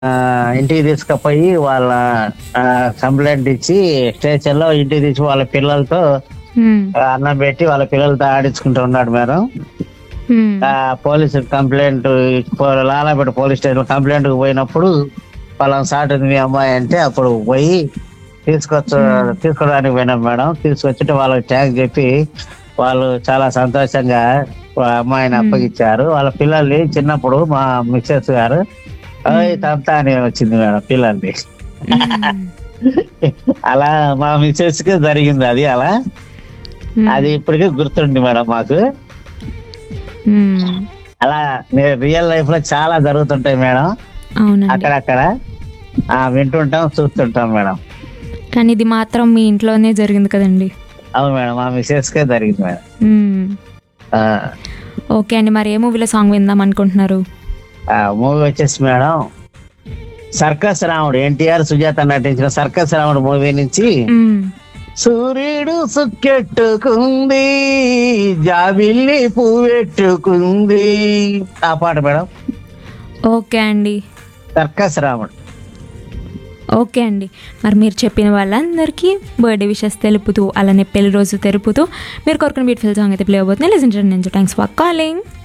ఇంటికి తీసుకుపోయి వాళ్ళ కంప్లైంట్ ఇచ్చి స్టేషన్ లో ఇంటికి తీసి వాళ్ళ పిల్లలతో హ్మ్. అన్నం పెట్టి వాళ్ళ పిల్లలతో ఆడించుకుంటూ ఉన్నాడు మేడం. హ్మ్. Police complaint Lalapet police station complaint కు పోయినప్పుడు పలానా సాట్ ఉంది మీ అమ్మాయి అంటే అప్పుడు పోయి హ్మ్. తీసుకోవడానికి పోయినాం మేడం. తీసుకొచ్చి వాళ్ళకి ట్యాంక్ చెప్పి వాళ్ళు చాలా సంతోషంగా అమ్మాయిని హ్మ్. అప్పగిచ్చారు. వాళ్ళ పిల్లల్ని చిన్నప్పుడు మా మిస్సెస్ గారు హ్మ్. తంతా అని వచ్చింది మేడం పిల్లల్ని. హ్మ్. అలా మా మిస్సెస్ కి జరిగింది అది అలా. హ్మ్. అది ఇప్పటికీ గుర్తుంది మేడం మాకు. హ్మ్. అలా రియల్ లైఫ్ లో చాలా జరుగుతుంటాయి మేడం. అవునండి. అక్కడక్కడ వింటుంటాం, చూస్తుంటాం మేడం. కానీ ఇది మాత్రం మీ ఇంట్లోనే జరిగింది కదండీ! అవును మేడం, మా మిస్సెస్ కే జరిగింది మేడం. హ్మ్. ఆ ఓకే అండి. మరి ఏ మూవీలో సాంగ్ విందాం అనుకుంటున్నారు? మూవీ వచ్చేసి మేడం సర్కస్ రాముడు, ఎన్టీఆర్ సుజాత నటించిన సర్కస్ రాముడు మూవీ నుంచి హ్మ్. సూర్యుడు సుక్కెట్టుకుంది, జాబిల్లి పువ్వెట్టుకుంది, ఆ పాట మేడం. ఓకే అండి. సర్కస్ రాముడు. ఓకే అండి. మరి మీరు చెప్పిన వాళ్ళందరికీ బర్త్‌డే విషెస్ తెలుపుతూ, అలానే పెళ్లి రోజు తెలుపుతూ మీరు కోరుకున్న బ్యూటిఫుల్ సాంగ్ అయితే ప్లే అవబోతుంది. లిసన్ చేయండి. Thanks for calling.